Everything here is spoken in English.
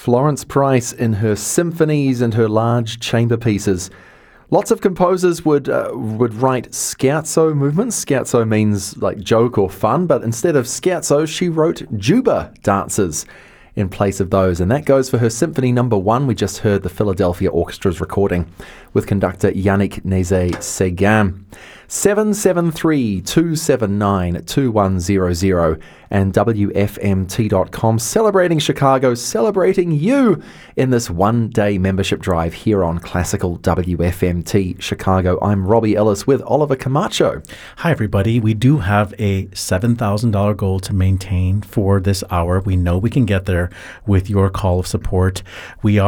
Florence Price in her symphonies and her large chamber pieces. Lots of composers would write scherzo movements. Scherzo means like joke or fun, but instead of scherzo, she wrote juba dances in place of those. And that goes for her Symphony No. 1. We just heard the Philadelphia Orchestra's recording with conductor Yannick Nézet-Séguin. 773-279-2100 and WFMT.com, celebrating Chicago, celebrating you in this one-day membership drive here on Classical WFMT Chicago. I'm Robbie Ellis with Oliver Camacho. Hi, everybody. We do have a $7,000 goal to maintain for this hour. We know we can get there with your call of support. We are